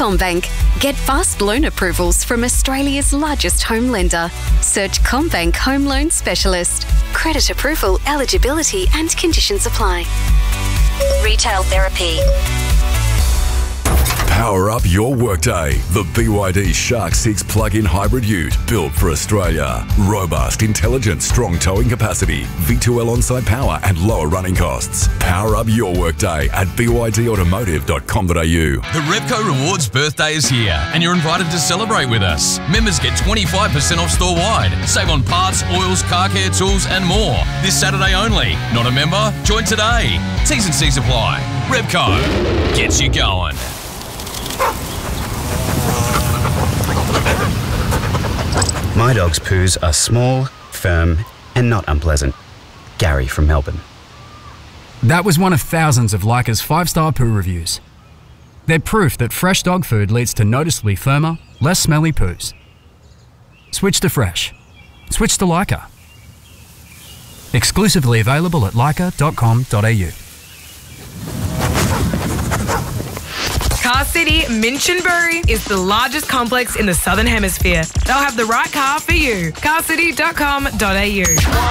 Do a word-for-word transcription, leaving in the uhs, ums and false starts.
CommBank. Get fast loan approvals from Australia's largest home lender. Search CommBank Home Loan Specialist. Credit approval, eligibility and conditions apply. Retail Therapy. Power up your workday. The B Y D Shark six plug-in hybrid ute, built for Australia. Robust, intelligent, strong towing capacity, V two L on-site power and lower running costs. Power up your workday at b y d automotive dot com dot a u. The Repco Rewards birthday is here and you're invited to celebrate with us. Members get twenty-five percent off store-wide. Save on parts, oils, car care tools and more. This Saturday only. Not a member? Join today. T's and C's apply. Repco gets you going. My dog's poos are small, firm, and not unpleasant. Gary from Melbourne. That was one of thousands of Leica's five-star poo reviews. They're proof that fresh dog food leads to noticeably firmer, less smelly poos. Switch to fresh. Switch to Leica. Exclusively available at leica dot com dot a u. Car City Minchinbury is the largest complex in the Southern Hemisphere. They'll have the right car for you. car city dot com dot a u.